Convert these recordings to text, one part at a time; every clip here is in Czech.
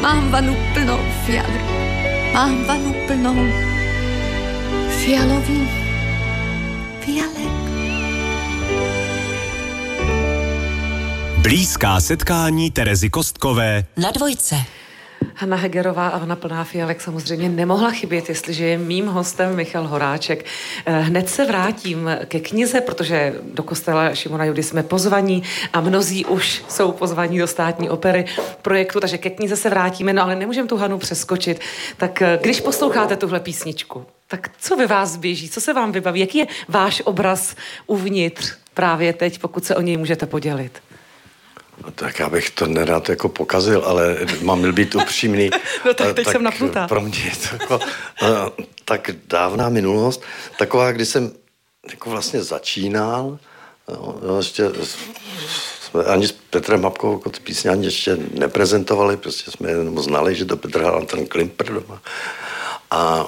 Mám vanu plnou fialy, mám vanu plnou fialových fialek. Blízká setkání Terezy Kostkové na Dvojce. Hana Hegerová a Vana plná fialek samozřejmě nemohla chybět, jestliže je mým hostem Michal Horáček. Hned se vrátím ke knize, protože do kostela Šimona Judy jsme pozvaní a mnozí už jsou pozvaní do Státní opery projektu, takže ke knize se vrátíme, no ale nemůžeme tu Hanu přeskočit. Tak když posloucháte tuhle písničku, tak co ve vás běží, co se vám vybaví, jaký je váš obraz uvnitř právě teď, pokud se o něj můžete podělit? Tak já bych to nerad jako pokazil, ale mám být upřímný. No tak teď jsem napnutá. Pro mě je to jako, tak dávná minulost, taková, kdy jsem jako vlastně začínal, ještě jsme ani s Petrem Mapkou jako ty písně ani ještě neprezentovali, prostě jsme jenom znali, že to Petr hrál ten Klimper doma. A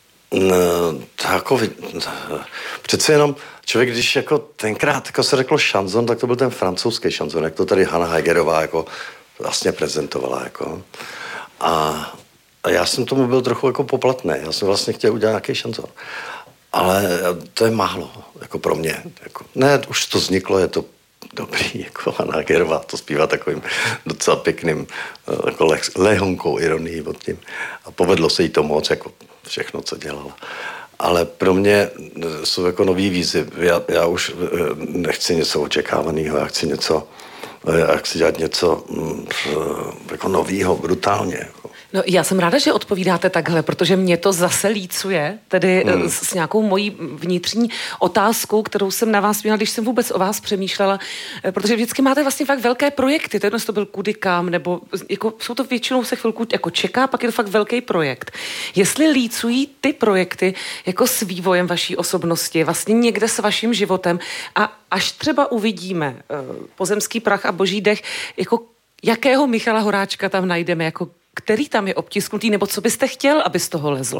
takový, přece jenom člověk, když jako tenkrát jako se řeklo šanzon, tak to byl ten francouzský šanzon, jak to tady Hana Hegerová jako vlastně prezentovala. Jako. A já jsem tomu byl trochu jako poplatný. Já jsem vlastně chtěl udělat nějaký šanzon. Ale to je málo, jako pro mě. Jako, ne, už to vzniklo, je to dobrý, jako Hana Hegerová to zpívá takovým docela pěkným jako lehonkou ironii od tím. A povedlo se jí to moc, jako všechno, co dělala. Ale pro mě jsou jako nový výzvy. Já už nechci něco očekávaného, já chci dělat něco jako novýho, brutálně. Jako. No, já jsem ráda, že odpovídáte takhle, protože mě to zase lícuje, tedy s nějakou mojí vnitřní otázkou, kterou jsem na vás měla, když jsem vůbec o vás přemýšlela, protože vždycky máte vlastně fakt velké projekty, to jedno, to byl Kudy kam, nebo jako, jsou to většinou se chvilku jako čeká, pak je to fakt velký projekt. Jestli lícují ty projekty jako s vývojem vaší osobnosti, vlastně někde s vaším životem a až třeba uvidíme Pozemský prach a Boží dech, jako jakého Michala Horáčka tam najdeme, jako který tam je obtisknutý, nebo co byste chtěl, aby z toho lezlo?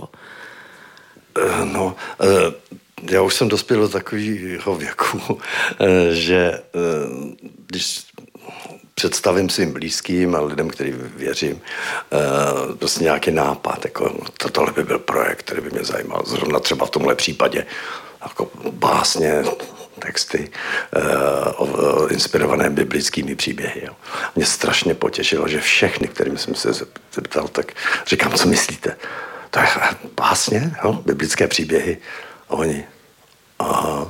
Já už jsem dospěl do takového věku, že když představím svým blízkým a lidem, kterým věřím, prostě nějaký nápad, jako tohle by byl projekt, který by mě zajímal, zrovna třeba v tomhle případě, jako básně, texty inspirované biblickými příběhy. Jo. Mě strašně potěšilo, že všechny, kterým jsem se zeptal, tak říkám, co myslíte? To je básně, jo? Biblické příběhy. A oni, aha.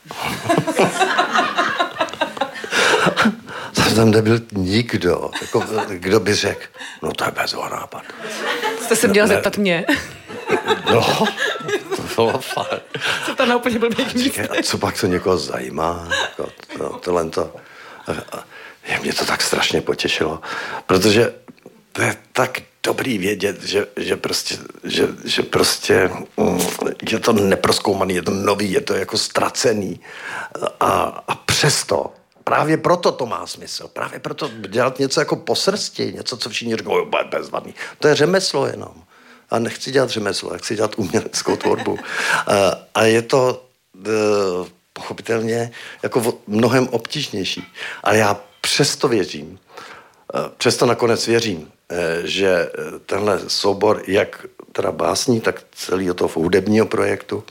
Tam nebyl nikdo, jako, kdo by řekl, no to je bezvá nápad. Jste se měl zeptat mě? No, to bylo fakt. Co to na úplně blbý místě. A co pak to někoho zajímá? Jako, tohle to. Mě to tak strašně potěšilo, protože to je tak dobrý vědět, že prostě je to neprozkoumaný, je to nový, je to jako ztracený. A přesto, právě proto to má smysl. Právě proto dělat něco jako po srsti, něco, co všichni říkají, bude bezvadný. To je řemeslo jenom. A nechci dělat řemeslo, já chci dělat uměleckou tvorbu. A je to pochopitelně jako mnohem obtížnější. Ale já přesto věřím, přesto nakonec věřím, že tenhle soubor, jak teda básní, tak celého toho hudebního projektu,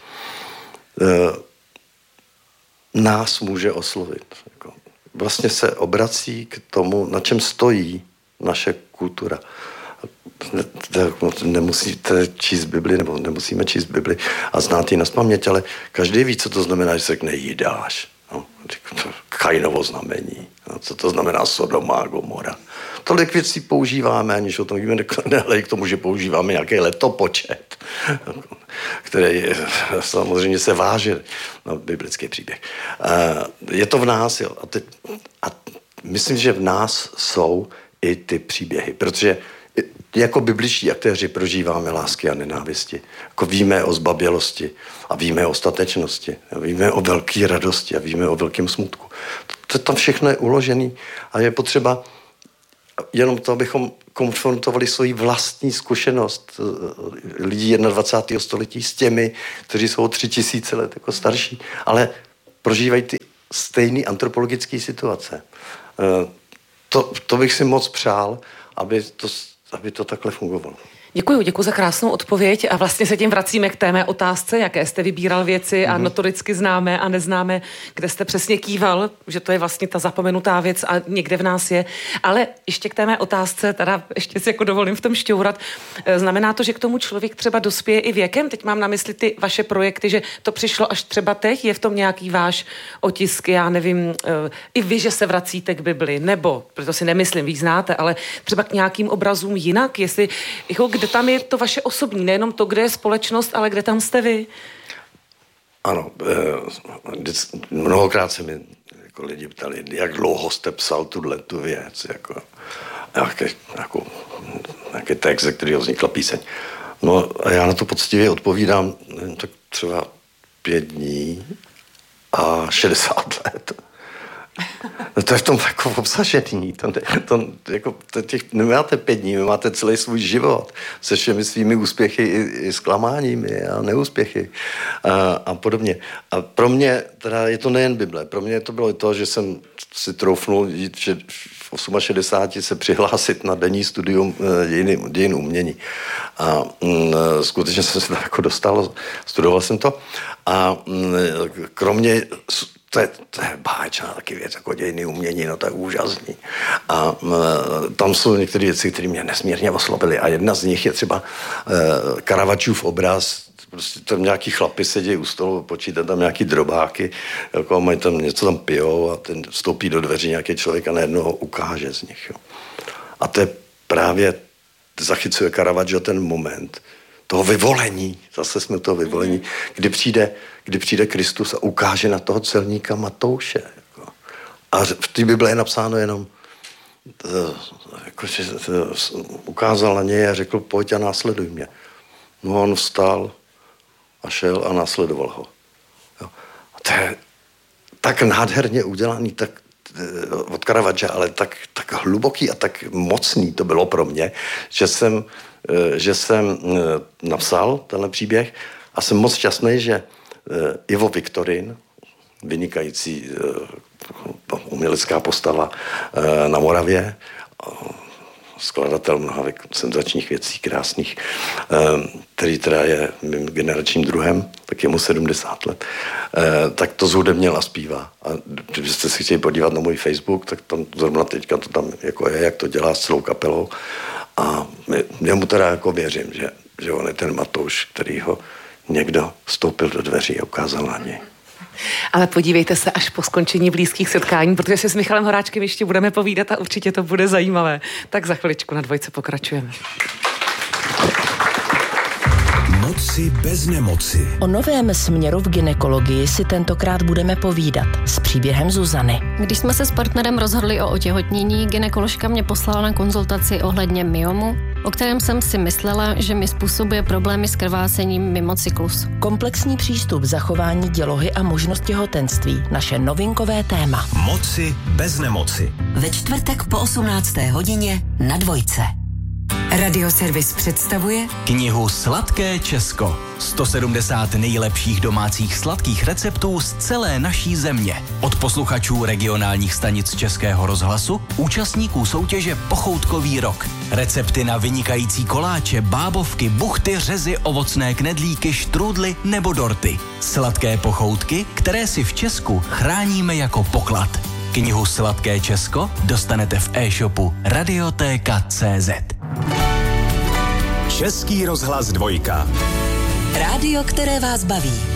nás může oslovit. Vlastně se obrací k tomu, na čem stojí naše kultura. Nemusíte číst Bibli, nebo nemusíme číst Bibli a znát ji nazpaměť, ale každý ví, co to znamená, že se řekne Jidáš. No, Kainovo znamení. No, co to znamená Sodoma a Gomora. Tolik věcí používáme, aniž o tom víme, ale k tomu, že používáme nějaký letopočet, který samozřejmě se váží na biblický příběh. Je to v nás, jo. A myslím, že v nás jsou i ty příběhy, protože jako bibličtí aktéři prožíváme lásky a nenávisti. Jako víme o zbabělosti a víme o statečnosti. A víme o velké radosti a víme o velkém smutku. To tam všechno je uložené a je potřeba jenom to, abychom konfrontovali svoji vlastní zkušenost lidí 21. století s těmi, kteří jsou 3000 let jako starší, ale prožívají ty stejné antropologické situace. To bych si moc přál, aby to aby to takhle fungovalo. Děkuji za krásnou odpověď a vlastně se tím vracíme k té mé otázce, jaké jste vybíral věci a notoricky známé a neznámé, kde jste přesně kýval, že to je vlastně ta zapomenutá věc a někde v nás je. Ale ještě k té mé otázce, teda ještě si jako dovolím v tom šťourat, znamená to, že k tomu člověk třeba dospěje i věkem? Teď mám na mysli ty vaše projekty, že to přišlo až třeba teď, je v tom nějaký váš otisk, já nevím, i vy, že se vracíte k Bibli, nebo, proto si nemyslím, vy znáte, ale třeba k nějakým obrazům jinak, jestli jako kde tam je to vaše osobní, nejenom to, kde je společnost, ale kde tam jste vy? Ano, mnohokrát se mi jako lidi ptali, jak dlouho jste psal tu věc, jako nějaký text, ze kterého vznikla píseň. No a já na to poctivě odpovídám, tak třeba 5 dní a 60 let. No to je v tom jako obsažený. Nemáte 5 dní, vy máte celý svůj život se všemi svými úspěchy i zklamáními a neúspěchy a podobně. A pro mě teda je to nejen Bible. Pro mě to bylo to, že jsem si troufnul jít v 68 se přihlásit na denní studium dějin umění. A skutečně jsem se tam jako dostal, studoval jsem to a kromě to je báječná taky věc, jako dějiny umění, no to je úžasný. A tam jsou některé věci, které mě nesmírně oslovily. A jedna z nich je třeba Caravaggiův obraz, prostě tam nějaký chlapi sedí u stolu, počítají tam nějaký drobáky, jako mají tam něco tam pijou a ten vstoupí do dveří nějaký člověk a najednou ho ukáže z nich. Jo. A to je právě, zachycuje Caravaggio ten moment toho vyvolení, zase jsme toho vyvolení, kdy přijde Kristus a ukáže na toho celníka Matouše. Jako. A v té Bibli je napsáno jenom, že ukázal na něj a řekl, pojď a následuj mě. No on vstal a šel a následoval ho. Jo. A to je tak nádherně udělaný, tak od Caravaggia, ale tak hluboký a tak mocný to bylo pro mě, že jsem napsal tenhle příběh a jsem moc šťastný, že Ivo Viktorin, vynikající umělecká postava na Moravě, skladatel mnoha senzačních věcí, krásných, který teda je mým generačním druhem, tak je mu 70 let, tak to zhudebněl a zpívá. A když jste si chtěli podívat na můj Facebook, tak tam zrovna teďka to tam jako je, jak to dělá s celou kapelou. A já mu teda jako věřím, že on je ten Matouš, který ho někdo vstoupil do dveří a ukázal na něj. Ale podívejte se až po skončení blízkých setkání, protože si s Michalem Horáčkem ještě budeme povídat a určitě to bude zajímavé. Tak za chviličku na Dvojce pokračujeme. Moci bez nemoci. O novém směru v gynekologii si tentokrát budeme povídat s příběhem Zuzany. Když jsme se s partnerem rozhodli o otěhotnění, gynekoložka mě poslala na konzultaci ohledně myomu, o kterém jsem si myslela, že mi způsobuje problémy s krvácením mimo cyklus. Komplexní přístup zachování dělohy a možnost těhotenství. Naše novinkové téma. Moci bez nemoci. Ve čtvrtek po 18. hodině na Dvojce. Radioservis představuje knihu Sladké Česko. 170 nejlepších domácích sladkých receptů z celé naší země. Od posluchačů regionálních stanic Českého rozhlasu, účastníků soutěže Pochoutkový rok. Recepty na vynikající koláče, bábovky, buchty, řezy, ovocné knedlíky, štrůdly nebo dorty. Sladké pochoutky, které si v Česku chráníme jako poklad. Knihu Sladké Česko dostanete v e-shopu Radiotéka.cz. Český rozhlas Dvojka. rádio, které vás baví.